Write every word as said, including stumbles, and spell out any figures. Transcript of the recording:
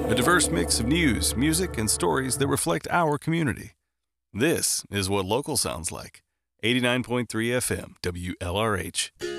A diverse mix of news, music, and stories that reflect our community. This is what local sounds like. eighty-nine point three F M, W L R H.